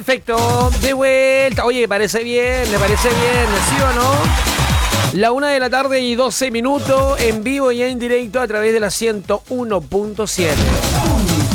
Perfecto, de vuelta. Oye, le parece bien, ¿sí o no? La 1:00 y 12 minutos, en vivo y en directo a través de la 101.7.